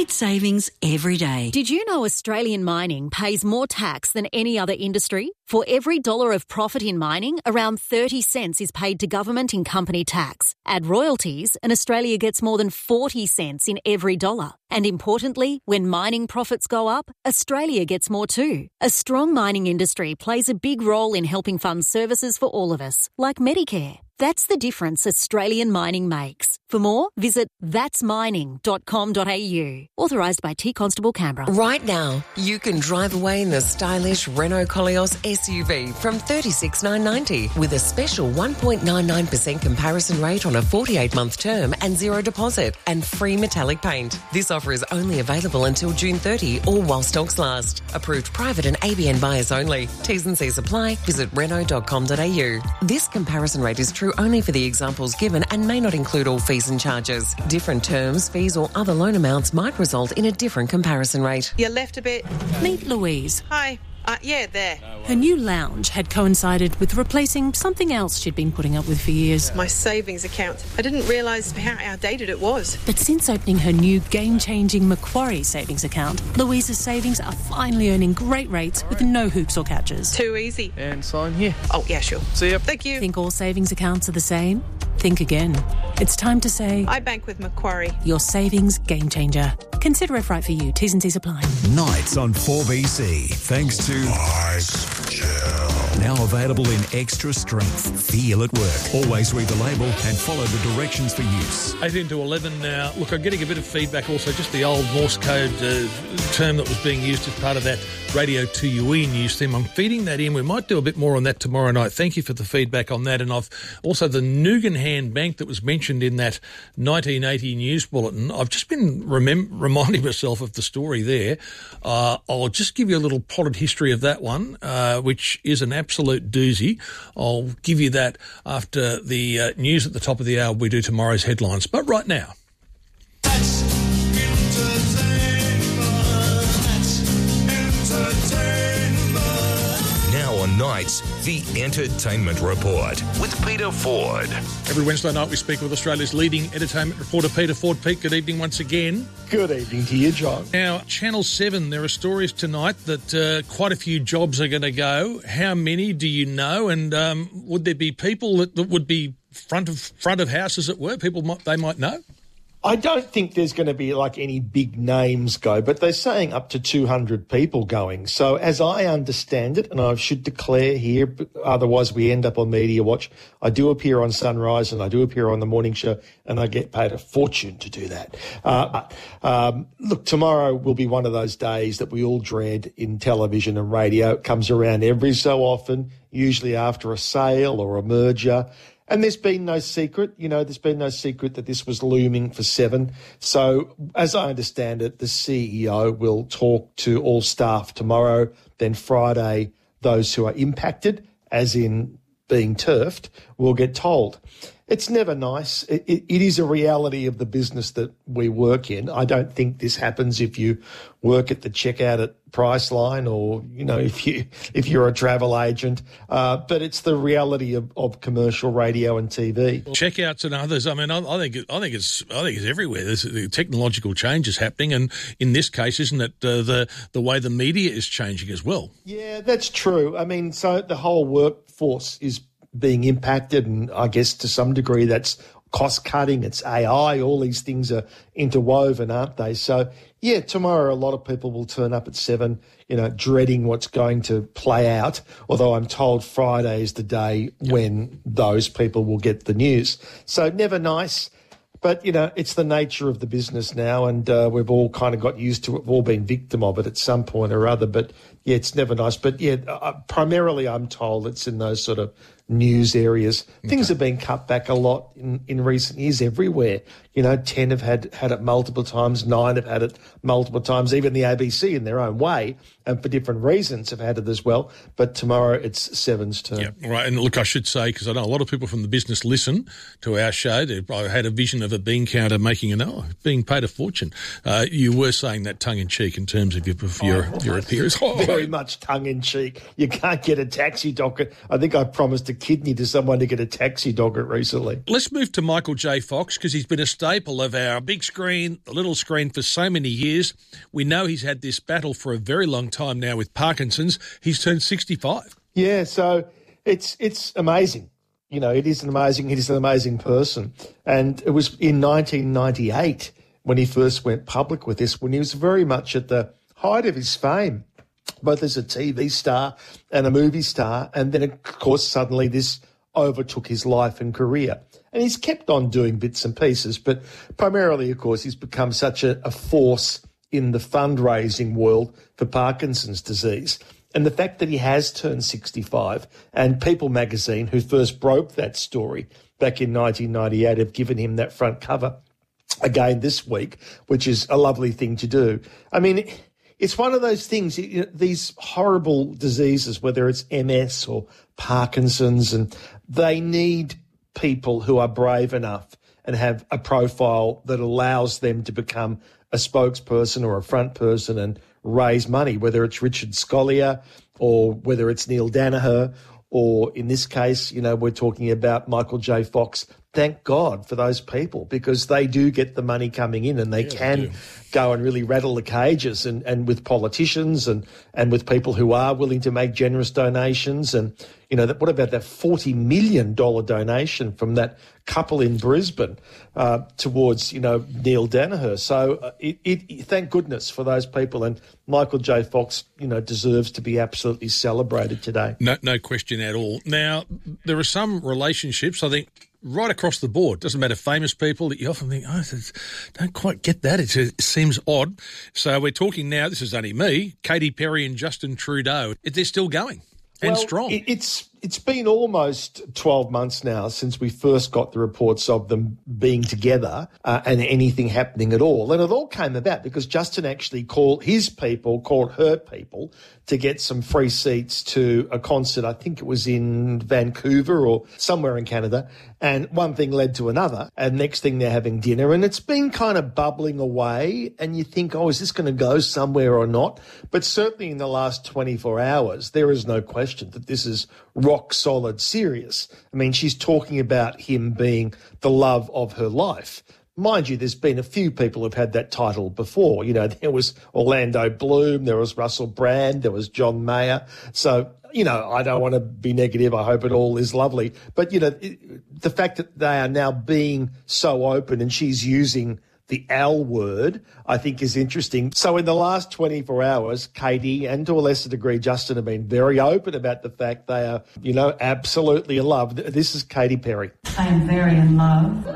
Great savings every day. Did you know Australian mining pays more tax than any other industry? For every dollar of profit in mining, around 30 cents is paid to government in company tax. Add royalties, and Australia gets more than 40 cents in every dollar. And importantly, when mining profits go up, Australia gets more too. A strong mining industry plays a big role in helping fund services for all of us, like Medicare. That's the difference Australian mining makes. For more, visit thatsmining.com.au. Authorised by T Constable Canberra. Right now, you can drive away in the stylish Renault Koleos SUV from $36,990 with a special 1.99% comparison rate on a 48-month term and zero deposit and free metallic paint. This offer is only available until June 30 or while stocks last. Approved private and ABN buyers only. T's and C's apply. Visit Renault.com.au. This comparison rate is true only for the examples given and may not include all fees and charges. Different terms, fees or other loan amounts might result in a different comparison rate. You left a bit. Meet Louise. Hi. Yeah, there. Her new lounge had coincided with replacing something else she'd been putting up with for years. My savings account. I didn't realise how outdated it was. But since opening her new game-changing Macquarie savings account, Louise's savings are finally earning great rates with no hoops or catches. Too easy. And sign here. Oh, yeah, sure. See ya. Thank you. Think all savings accounts are the same? Think again. It's time to say... I bank with Macquarie. Your savings game changer. Consider if right for you. T's and C's apply. Nights on 4BC, thanks to Ice Gel. Now available in extra strength. Feel at work. Always read the label and follow the directions for use. 18 to 11 now. Look, I'm getting a bit of feedback also, just the old Morse code term that was being used as part of that Radio 2UE news theme. I'm feeding that in. We might do a bit more on that tomorrow night. Thank you for the feedback on that. And I've also the Nuganhan Bank that was mentioned in that 1980 news bulletin. I've just been reminding myself of the story there. I'll just give you a little potted history of that one, which is an absolute doozy. I'll give you that after the news at the top of the hour. We do tomorrow's headlines. But right now. On Nights, The Entertainment Report with Peter Ford. Every Wednesday night we speak with Australia's leading entertainment reporter, Peter Ford. Pete, good evening once again. Good evening to you, John. Now, Channel 7, there are stories tonight that quite a few jobs are going to go. How many do you know? And would there be people that would be front of house, as it were, people they might know? I don't think there's going to be like any big names go, but they're saying up to 200 people going. So as I understand it, and I should declare here, otherwise we end up on Media Watch, I do appear on Sunrise and I do appear on the morning show, and I get paid a fortune to do that. Look, tomorrow will be one of those days that we all dread in television and radio. It comes around every so often, usually after a sale or a merger. And there's been no secret, there's been no secret that this was looming for Seven. So as I understand it, the CEO will talk to all staff tomorrow. Then Friday, those who are impacted, as in being turfed, will get told. It's never nice. It is a reality of the business that we work in. I don't think this happens if you work at the checkout at Priceline or, if you're a travel agent. But it's the reality of commercial radio and TV. Checkouts and others. I mean, I think it's everywhere. There's the technological change is happening, and in this case, isn't it the way the media is changing as well? Yeah, that's true. I mean, so the whole workforce is being impacted, and I guess to some degree that's cost cutting, it's AI, all these things are interwoven, aren't they? So, yeah, tomorrow a lot of people will turn up at 7, dreading what's going to play out, although I'm told Friday is the day when those people will get the news. So never nice. But, it's the nature of the business now, and we've all kind of got used to it. We've all been victim of it at some point or other. But, yeah, it's never nice. But, yeah, primarily I'm told it's in those sort of news areas. Okay. Things have been cut back a lot in recent years everywhere. 10 have had it multiple times, 9 have had it multiple times, even the ABC in their own way and for different reasons have had it as well. But tomorrow it's 7's turn. Yeah, right. And look, I should say, because I know a lot of people from the business listen to our show, I had a vision of a bean counter being paid a fortune. You were saying that tongue-in-cheek in terms of your appearance. Very much tongue-in-cheek. You can't get a taxi docket. I think I promised to kidney to someone to get a taxi dog it recently. Let's move to Michael J. Fox, because he's been a staple of our big screen, the little screen for so many years. We know he's had this battle for a very long time now with Parkinson's. He's turned 65. Yeah, so it's amazing. You know, he is an amazing person. And it was in 1998 when he first went public with this, when he was very much at the height of his fame, both as a TV star and a movie star. And then, of course, suddenly this overtook his life and career. And he's kept on doing bits and pieces, but primarily, of course, he's become such a force in the fundraising world for Parkinson's disease. And the fact that he has turned 65, and People magazine, who first broke that story back in 1998, have given him that front cover again this week, which is a lovely thing to do. I mean, it's one of those things, you know, these horrible diseases, whether it's MS or Parkinson's, and they need people who are brave enough and have a profile that allows them to become a spokesperson or a front person and raise money, whether it's Richard Scolyer or whether it's Neil Danaher, or in this case, you know, we're talking about Michael J. Fox. Thank God for those people, because they do get the money coming in, and they can go and really rattle the cages, and with politicians and with people who are willing to make generous donations. And, you know, what about that $40 million donation from that couple in Brisbane towards, you know, Neil Danaher? So thank goodness for those people. And Michael J. Fox, you know, deserves to be absolutely celebrated today. No question at all. Now, there are some relationships, I think, right across the board. Doesn't matter, famous people that you often think, I don't quite get that. It seems odd. So we're talking now, this is only me, Katy Perry and Justin Trudeau. They're still going and strong. It's been almost 12 months now since we first got the reports of them being together and anything happening at all. And it all came about because Justin actually called her people to get some free seats to a concert. I think it was in Vancouver or somewhere in Canada. And one thing led to another. And next thing they're having dinner. And it's been kind of bubbling away. And you think, oh, is this going to go somewhere or not? But certainly in the last 24 hours, there is no question that this is rock solid serious. I mean, she's talking about him being the love of her life. Mind you, there's been a few people who've had that title before. You know, there was Orlando Bloom, there was Russell Brand, there was John Mayer. So, you know, I don't want to be negative. I hope it all is lovely. But, you know, the fact that they are now being so open and she's using the L word, I think is interesting. So in the last 24 hours, Katy and to a lesser degree Justin have been very open about the fact they are, you know, absolutely in love. This is Katy Perry. I am very in love.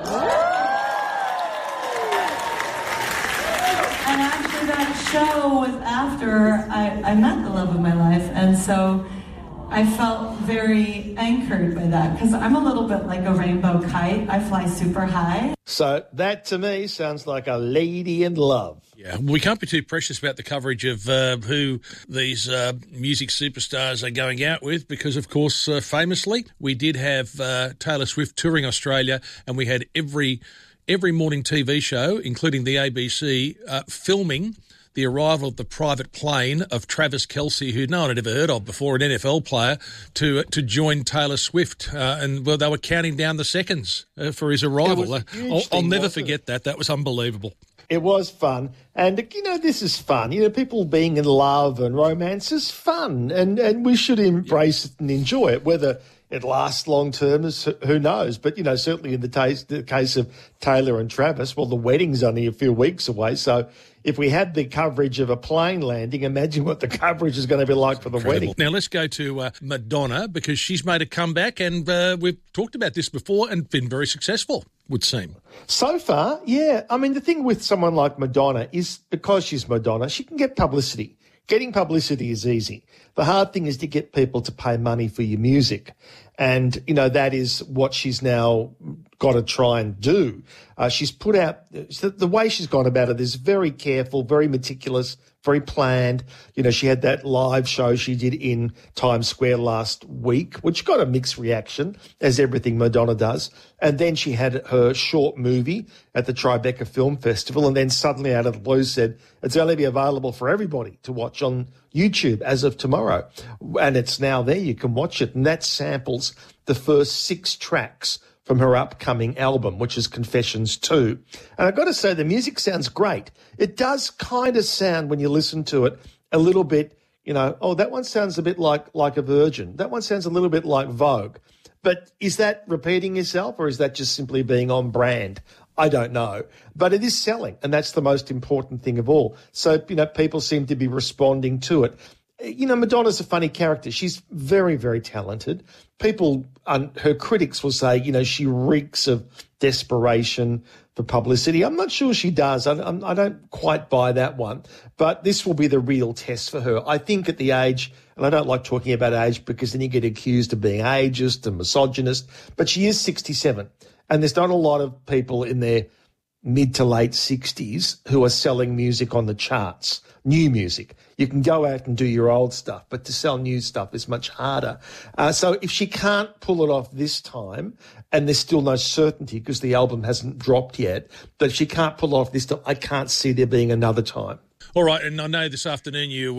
And actually that show was after I met the love of my life, and so I felt very anchored by that, because I'm a little bit like a rainbow kite. I fly super high. So that, to me, sounds like a lady in love. Yeah, we can't be too precious about the coverage of who these music superstars are going out with, because, of course, famously, we did have Taylor Swift touring Australia, and we had every morning TV show, including the ABC, filming the arrival of the private plane of Travis Kelce, who no one had ever heard of before, an NFL player, to join Taylor Swift. And well, they were counting down the seconds for his arrival. I'll never forget that. That was unbelievable. It was fun. And, you know, this is fun. You know, people being in love and romance is fun. And we should embrace it and enjoy it. Whether it lasts long term, who knows? But, you know, certainly in the case of Taylor and Travis, well, the wedding's only a few weeks away. So if we had the coverage of a plane landing, imagine what the coverage is going to be like for the wedding. Now, let's go to Madonna, because she's made a comeback, and we've talked about this before and been very successful, would seem. So far, yeah. I mean, the thing with someone like Madonna is because she's Madonna, she can get publicity. Getting publicity is easy. The hard thing is to get people to pay money for your music. And, you know, that is what she's now got to try and do. She's put out, the way she's gone about it is very careful, very meticulous, very planned. You know, she had that live show she did in Times Square last week, which got a mixed reaction, as everything Madonna does. And then she had her short movie at the Tribeca Film Festival, and then suddenly out of the blue said it's only be available for everybody to watch on YouTube as of tomorrow. And it's now there. You can watch it. And that samples the first 6 tracks from her upcoming album, which is Confessions 2. And I've got to say, the music sounds great. It does kind of sound, when you listen to it, a little bit, you know, oh, that one sounds a bit like a Virgin. That one sounds a little bit like Vogue. But is that repeating yourself, or is that just simply being on brand? I don't know. But it is selling, and that's the most important thing of all. So, you know, people seem to be responding to it. You know, Madonna's a funny character. She's very, very talented. People, her critics will say, you know, she reeks of desperation for publicity. I'm not sure she does. I don't quite buy that one. But this will be the real test for her. I think at the age, and I don't like talking about age because then you get accused of being ageist and misogynist, but she is 67. And there's not a lot of people in their mid to late 60s who are selling music on the charts, new music. You can go out and do your old stuff, but to sell new stuff is much harder. So if she can't pull it off this time, and there's still no certainty because the album hasn't dropped yet, but if she can't pull it off this time, I can't see there being another time. All right, and I know this afternoon you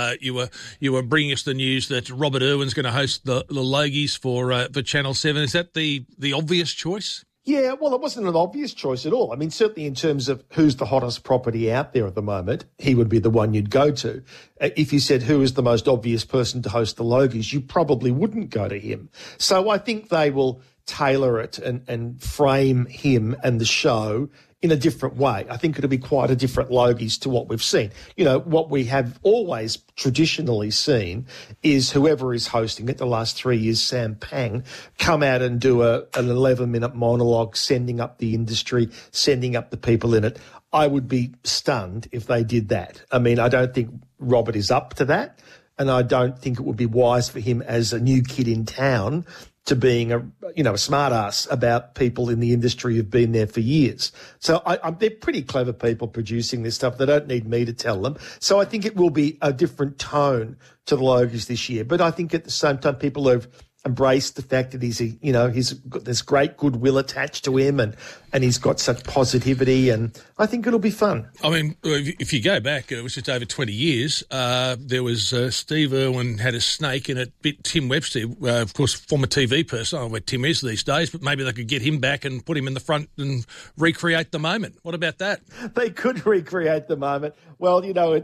were bringing us the news that Robert Irwin's going to host the Logies for Channel 7. Is that the obvious choice? Yeah, well, it wasn't an obvious choice at all. I mean, certainly in terms of who's the hottest property out there at the moment, he would be the one you'd go to. If you said who is the most obvious person to host the Logies, you probably wouldn't go to him. So I think they will tailor it and frame him and the show in a different way. I think it'll be quite a different Logies to what we've seen. You know, what we have always traditionally seen is whoever is hosting it, the last 3 years, Sam Pang, come out and do an 11-minute monologue, sending up the industry, sending up the people in it. I would be stunned if they did that. I mean, I don't think Robert is up to that, and I don't think it would be wise for him as a new kid in town to being a smart ass about people in the industry who've been there for years. So they're pretty clever people producing this stuff. They don't need me to tell them. So I think it will be a different tone to the Logies this year. But I think at the same time, people have embraced the fact that he's got this great goodwill attached to him, and he's got such positivity, and I think it'll be fun. I mean, if you go back, it was just over 20 years, there was Steve Irwin had a snake and it bit Tim Webster, of course, former TV person. I don't know where Tim is these days, but maybe they could get him back and put him in the front and recreate the moment. What about that? They could recreate the moment. Well, you know,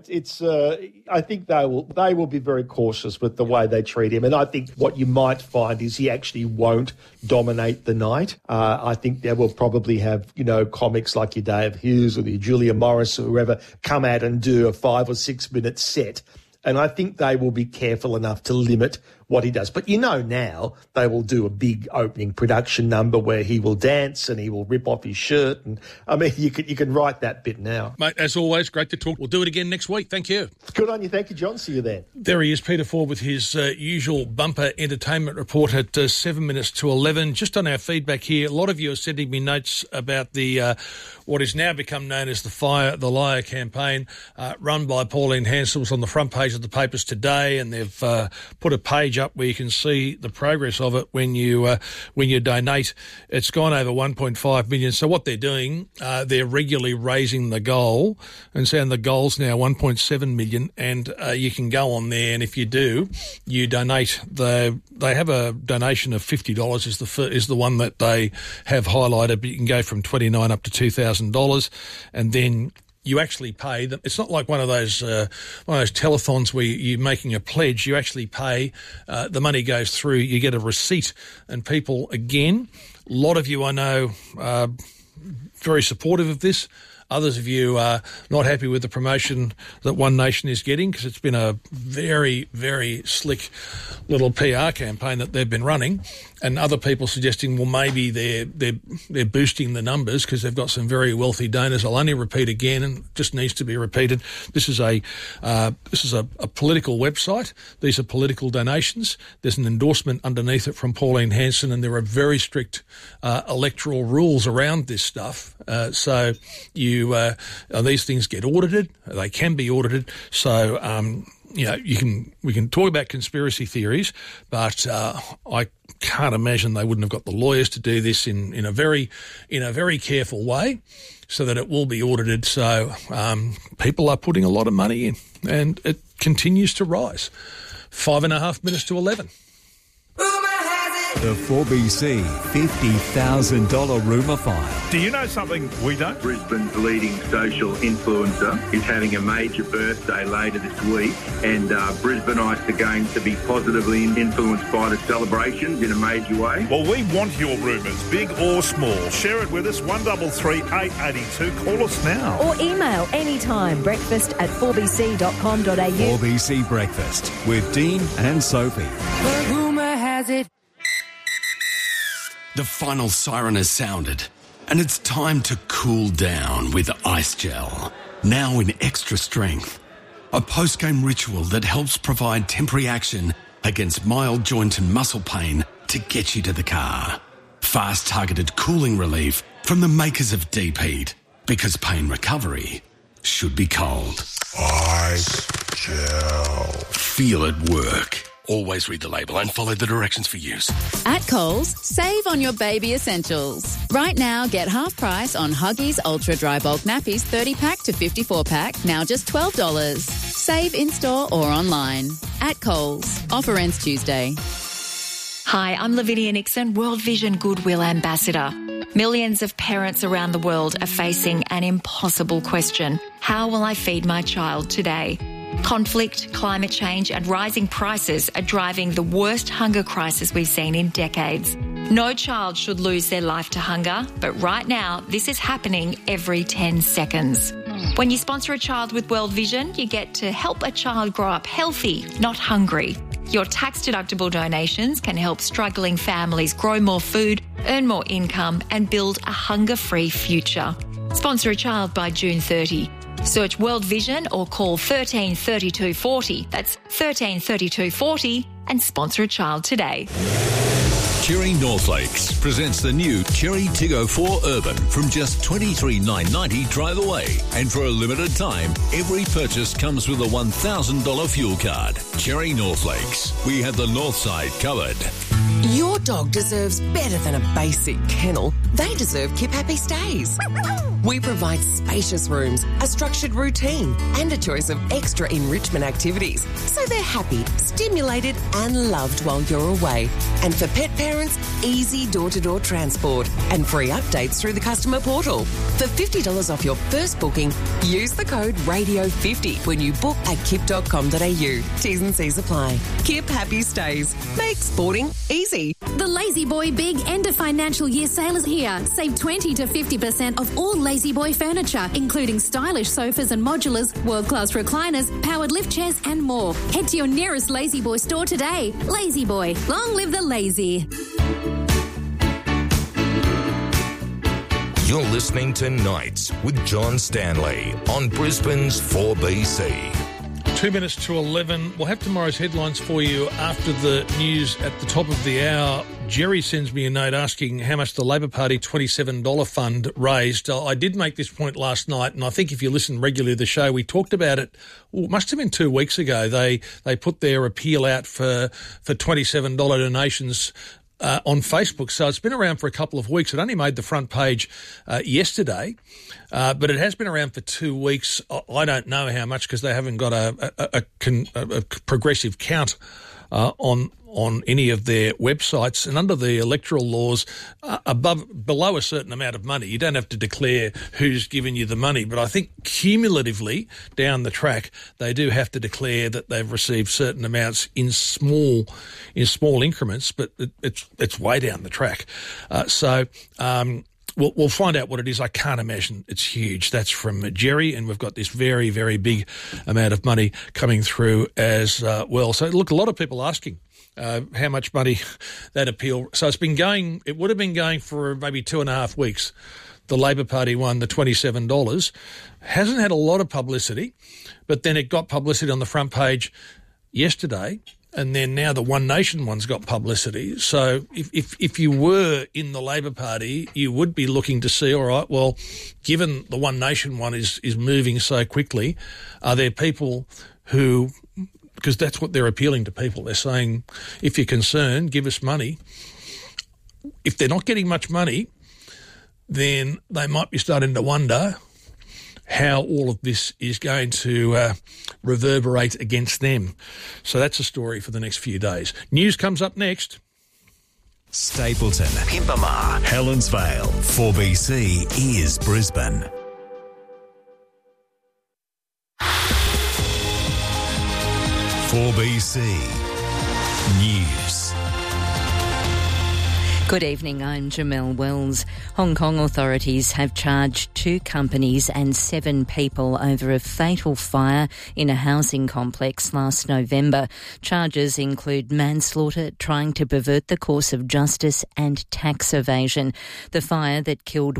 I think they will be very cautious with the way they treat him, and I think what you might find is he actually won't dominate the night. I think there will probably have, you know, comics like your Dave Hughes or your Julia Morris or whoever come out and do a 5 or 6 minute set. And I think they will be careful enough to limit what he does. But you know now they will do a big opening production number where he will dance and he will rip off his shirt. And I mean, you can write that bit now. Mate, as always, great to talk. We'll do it again next week. Thank you. Good on you. Thank you, John. See you then. There he is, Peter Ford, with his usual bumper entertainment report at 7 minutes to 11. Just on our feedback here, a lot of you are sending me notes about the what is now become known as the Fire the Liar campaign, run by Pauline Hansel. It was on the front page of the papers today, and they've put a page up where you can see the progress of it when you donate. It's gone over 1.5 million. So what they're doing, they're regularly raising the goal, and saying the goal's now 1.7 million. And you can go on there, and if you do, you donate. They have a donation of $50 is the one that they have highlighted. But you can go from $29 up to $2,000, and then you actually pay them. It's not like one of those telethons where you're making a pledge. You actually pay. The money goes through. You get a receipt. And people, again, a lot of you I know are very supportive of this. Others of you are not happy with the promotion that One Nation is getting, because it's been a very, very slick little PR campaign that they've been running. and other people suggesting, well, maybe they're boosting the numbers because they've got some very wealthy donors. I'll only repeat again, and it just needs to be repeated. This is a political website. These are political donations. There's an endorsement underneath it from Pauline Hanson, and there are very strict electoral rules around this stuff. So these things get audited. They can be audited. So we can talk about conspiracy theories, but I can't imagine they wouldn't have got the lawyers to do this in a very careful way, so that it will be audited. So people are putting a lot of money in, and it continues to rise. 5.5 minutes to 11. The 4BC $50,000 rumour file. Do you know something we don't? Brisbane's leading social influencer is having a major birthday later this week, and Brisbaneites are going to be positively influenced by the celebrations in a major way. Well, we want your rumours, big or small. Share it with us, 133 882. Call us now. Or email anytime, breakfast@4bc.com.au. 4BC Breakfast with Dean and Sophie. The rumour has it. The final siren has sounded, and it's time to cool down with Ice Gel. Now in extra strength. A post-game ritual that helps provide temporary action against mild joint and muscle pain to get you to the car. Fast targeted cooling relief from the makers of Deep Heat, because pain recovery should be cold. Ice Gel. Feel it work. Always read the label and follow the directions for use. At Coles, save on your baby essentials. Right now, get half price on Huggies Ultra Dry Bulk Nappies 30-pack to 54-pack, now just $12. Save in-store or online. At Coles. Offer ends Tuesday. Hi, I'm Lavinia Nixon, World Vision Goodwill Ambassador. Millions of parents around the world are facing an impossible question. How will I feed my child today? Conflict, climate change and rising prices are driving the worst hunger crisis we've seen in decades. No child should lose their life to hunger, but right now this is happening every 10 seconds. When you sponsor a child with World Vision, you get to help a child grow up healthy, not hungry. Your tax-deductible donations can help struggling families grow more food, earn more income and build a hunger-free future. Sponsor a child by June 30. Search World Vision or call 13 32 40. That's 13 32 40 and sponsor a child today. Cherry Northlakes presents the new Cherry Tiggo 4 Urban from just $23,990 drive away. And for a limited time, every purchase comes with a $1,000 fuel card. Cherry Northlakes. We have the north side covered. Your dog deserves better than a basic kennel. They deserve Keep Happy Stays. We provide spacious rooms, a structured routine, and a choice of extra enrichment activities, so they're happy, stimulated, and loved while you're away. And for pet parents, easy door-to-door transport and free updates through the customer portal. For $50 off your first booking, use the code RADIO50 when you book at kip.com.au. T's and C's apply. Keep Happy Stays. Make sporting easy. The Lazy Boy Big End of Financial Year sale is here. Save 20 to 50% off all Lazy Boy furniture, including stylish sofas and modulars, world-class recliners, powered lift chairs and more. Head to your nearest Lazy Boy store today. Lazy Boy. Long live the lazy. You're listening to Nights with John Stanley on Brisbane's 4BC. 2 minutes to 11. We'll have tomorrow's headlines for you after the news at the top of the hour. Jerry sends me a note asking how much the Labor Party $27 fund raised. I did make this point last night, and I think if you listen regularly to the show, we talked about it. Well, it must have been 2 weeks ago. They put their appeal out for $27 donations on Facebook. So it's been around for a couple of weeks. It only made the front page yesterday, but it has been around for 2 weeks. I don't know how much because they haven't got a progressive count on any of their websites. And under the electoral laws, below a certain amount of money, you don't have to declare who's given you the money. But I think cumulatively down the track, they do have to declare that they've received certain amounts in small increments. But it's way down the track. We'll find out what it is. I can't imagine it's huge. That's from Jerry, and we've got this very, very big amount of money coming through as well. So, look, a lot of people asking how much money that appeal. So it would have been going for maybe 2.5 weeks. The Labor Party won the $27. Hasn't had a lot of publicity, but then it got publicity on the front page yesterday, and then now the One Nation one's got publicity. So if you were in the Labor Party, you would be looking to see, all right, well, given the One Nation one is moving so quickly, are there people who, because that's what they're appealing to people. They're saying, if you're concerned, give us money. If they're not getting much money, then they might be starting to wonder how all of this is going to reverberate against them. So that's a story for the next few days. News comes up next. Stapleton, Pimpamar, Helensvale, 4BC is Brisbane. .4BC News. Good evening, I'm Jamelle Wells. Hong Kong authorities have charged 2 companies and 7 people over a fatal fire in a housing complex last November. Charges include manslaughter, trying to pervert the course of justice, and tax evasion. The fire that killed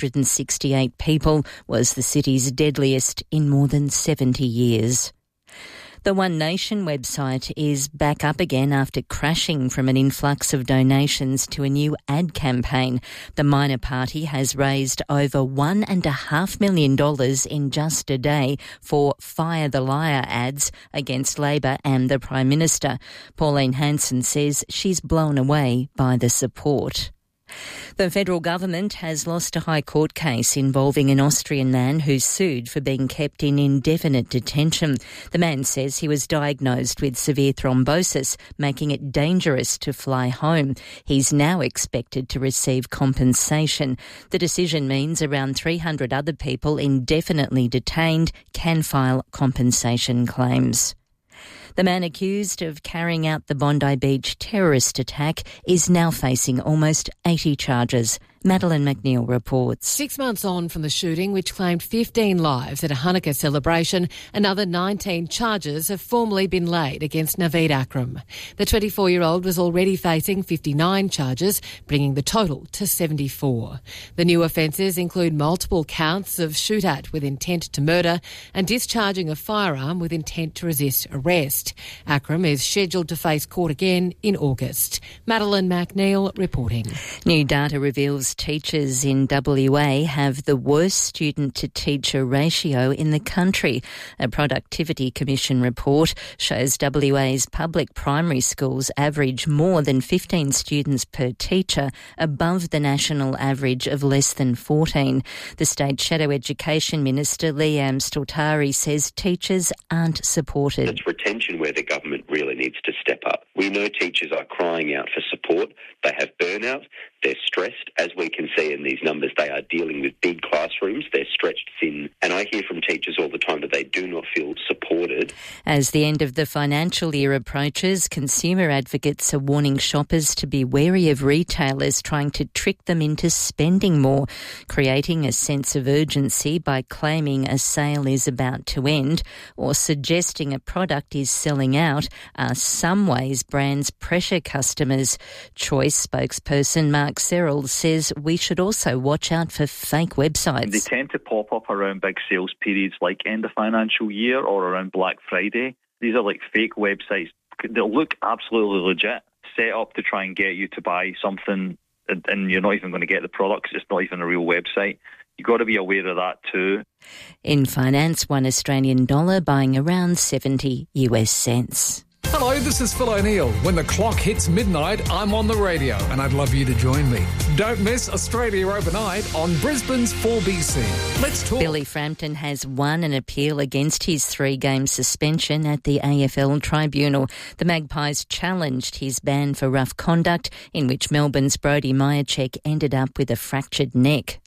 168 people was the city's deadliest in more than 70 years. The One Nation website is back up again after crashing from an influx of donations to a new ad campaign. The minor party has raised over $1.5 million in just a day for Fire the Liar ads against Labor and the Prime Minister. Pauline Hanson says she's blown away by the support. The federal government has lost a High Court case involving an Austrian man who's sued for being kept in indefinite detention. The man says he was diagnosed with severe thrombosis, making it dangerous to fly home. He's now expected to receive compensation. The decision means around 300 other people indefinitely detained can file compensation claims. The man accused of carrying out the Bondi Beach terrorist attack is now facing almost 80 charges. Madeline McNeil reports. 6 months on from the shooting, which claimed 15 lives at a Hanukkah celebration, another 19 charges have formally been laid against Naveed Akram. The 24-year-old was already facing 59 charges, bringing the total to 74. The new offences include multiple counts of shoot-at with intent to murder and discharging a firearm with intent to resist arrest. Akram is scheduled to face court again in August. Madeline McNeil reporting. New data reveals teachers in WA have the worst student-to-teacher ratio in the country. A Productivity Commission report shows WA's public primary schools average more than 15 students per teacher, above the national average of less than 14. The State Shadow Education Minister, Liam Staltari, says teachers aren't supported. It's retention where the government really needs to step up. We know teachers are crying out for support. They have burnout. They're stressed. As we can see in these numbers, they are dealing with big classrooms. They're stretched thin. And I hear from teachers all the time that they do not feel supported. As the end of the financial year approaches, consumer advocates are warning shoppers to be wary of retailers trying to trick them into spending more, creating a sense of urgency by claiming a sale is about to end or suggesting a product is selling out are some ways brands pressure customers. Choice spokesperson Mark Serrell says we should also watch out for fake websites. They tend to pop up around big sales periods like end of financial year or around Black Friday. These are like fake websites. They'll look absolutely legit, set up to try and get you to buy something, and you're not even going to get the product because it's not even a real website. You've got to be aware of that too. In finance, $1 Australian dollar buying around 70 US cents. Hello, this is Phil O'Neill. When the clock hits midnight, I'm on the radio and I'd love you to join me. Don't miss Australia Overnight on Brisbane's 4BC. Let's talk. Billy Frampton has won an appeal against his 3-game suspension at the AFL Tribunal. The Magpies challenged his ban for rough conduct, in which Melbourne's Brodie Myercheck ended up with a fractured neck.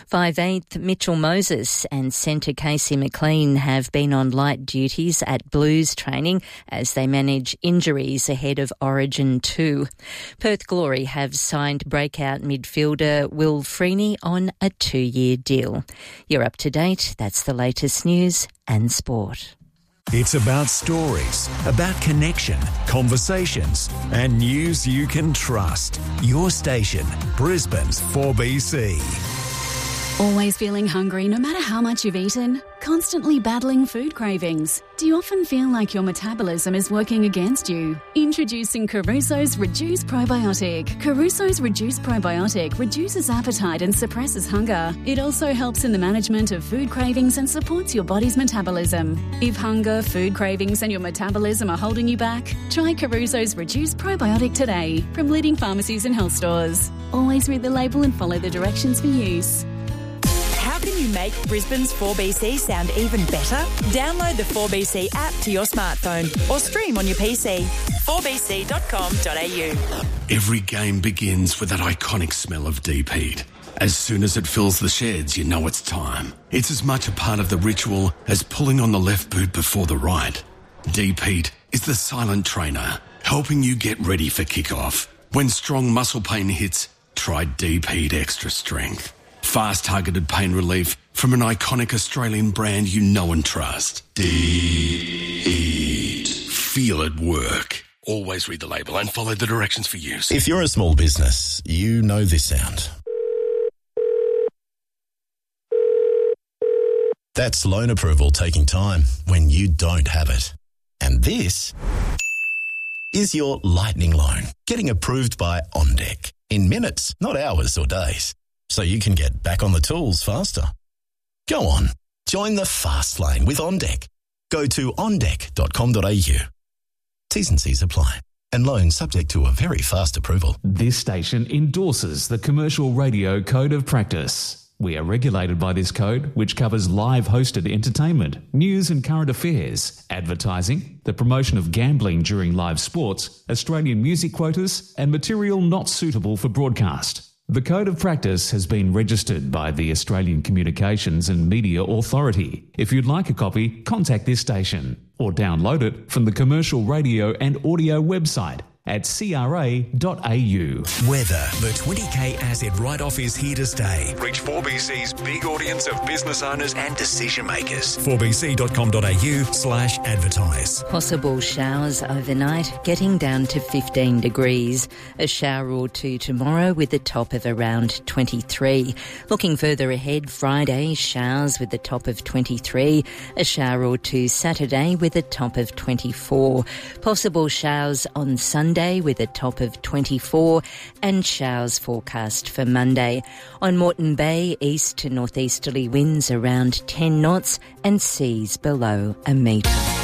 5'8" Mitchell Moses and centre Casey McLean have been on light duties at Blues training as they manage injuries ahead of Origin 2. Perth Glory have signed breakout midfielder Will Freeney on a 2-year deal. You're up to date. That's the latest news and sport. It's about stories, about connection, conversations, and news you can trust. Your station, Brisbane's 4BC. Always feeling hungry no matter how much you've eaten? Constantly battling food cravings? Do you often feel like your metabolism is working against you? Introducing Caruso's Reduce Probiotic. Caruso's Reduce Probiotic reduces appetite and suppresses hunger. It also helps in the management of food cravings and supports your body's metabolism. If hunger, food cravings and your metabolism are holding you back, try Caruso's Reduce Probiotic today from leading pharmacies and health stores. Always read the label and follow the directions for use. How can you make Brisbane's 4BC sound even better? Download the 4BC app to your smartphone or stream on your PC. 4bc.com.au. Every game begins with that iconic smell of deep heat. As soon as it fills the sheds, you know it's time. It's as much a part of the ritual as pulling on the left boot before the right. Deep heat is the silent trainer, helping you get ready for kickoff. When strong muscle pain hits, try Deep Heat Extra Strength. Fast targeted pain relief from an iconic Australian brand you know and trust. Deep Heat. Feel it work. Always read the label and follow the directions for use. If you're a small business, you know this sound. That's loan approval taking time when you don't have it. And this is your lightning loan getting approved by OnDeck in minutes, not hours or days. So you can get back on the tools faster. Go on, join the fast lane with OnDeck. Go to ondeck.com.au. T's and C's apply. And loan subject to a very fast approval. This station endorses the Commercial Radio Code of Practice. We are regulated by this code, which covers live hosted entertainment, news and current affairs, advertising, the promotion of gambling during live sports, Australian music quotas, and material not suitable for broadcast. The Code of Practice has been registered by the Australian Communications and Media Authority. If you'd like a copy, contact this station or download it from the Commercial Radio and Audio website at cra.au. Weather. The 20k asset write-off is here to stay. Reach 4BC's big audience of business owners and decision makers. 4bc.com.au/advertise. Possible showers overnight, getting down to 15 degrees. A shower or two tomorrow with a top of around 23. Looking further ahead, Friday, showers with a top of 23. A shower or two Saturday with a top of 24. Possible showers on Sunday with a top of 24 and showers forecast for Monday. On Moreton Bay, east to northeasterly winds around 10 knots and seas below a metre.